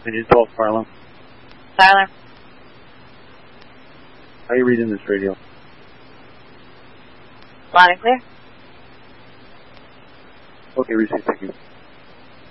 Engine 12, Farlow. Tyler. How are you reading this radio? Loud and clear. Okay, receive, thank you.